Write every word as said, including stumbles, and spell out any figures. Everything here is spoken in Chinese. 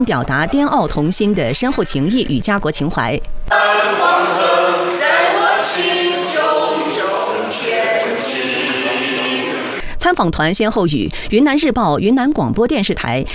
表达滇澳同心的深厚情谊与家国情怀。 黄河在我心中永牵起。 参访团先后与云南日报、云南广播电视台、